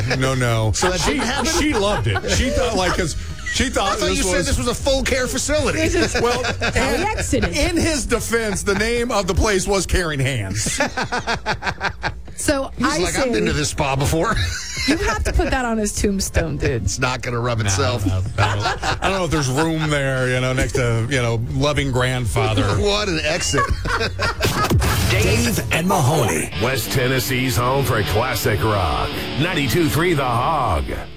No. So that didn't happen? She loved it. She thought she thought I thought you said this was a full care facility. Well, He exited. in his defense, the name of the place was Caring Hands. So He's like, I've been to this spa before. you have to put that on his tombstone, dude. It's not going to rub itself. I don't know if there's room there, next to, loving grandfather. What an exit. Dave and Mahoney. West Tennessee's home for classic rock. 92.3 The Hog.